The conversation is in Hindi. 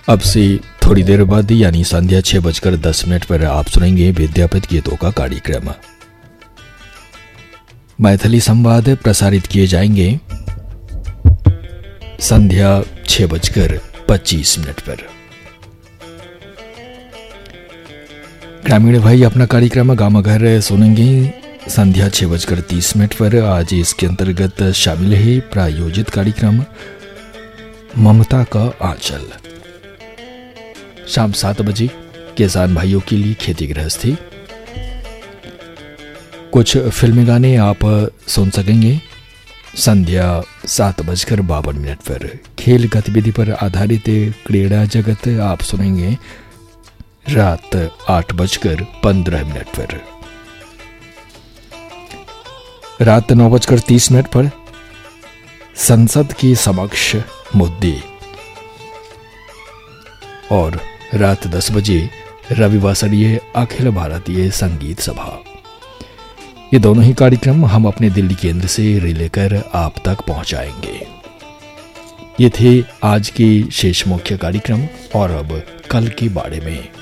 अब से थोड़ी देर बाद यानी संध्या 6:10 पर आप सुनेंगे विद्यापति गीतों का कार्यक्रम। मैथिली संवाद प्रसारित किए जाएंगे संध्या 6:25 पर। ग्रामीण भाई अपना कार्यक्रम गामा घर सुनेंगे संध्या 6:30 पर। आज इसके अंतर्गत शामिल है प्रायोजित कार्यक्रम ममता का आंचल। शाम 7 बजे किसान भाइयों के लिए खेती गृहस्थी, कुछ फिल्मी गाने आप सुन सकेंगे संध्या 7:52 पर। खेल गतिविधि पर आधारित क्रीड़ा जगत आप सुनेंगे रात 8:15 पर। रात 9:30 पर संसद के समक्ष मुद्दे और रात 10 बजे रविवासरीय अखिल भारतीय संगीत सभा। ये दोनों ही कार्यक्रम हम अपने दिल्ली केंद्र से रिले कर आप तक पहुंचाएंगे। ये थे आज के शेष मुख्य कार्यक्रम और अब कल के बारे में।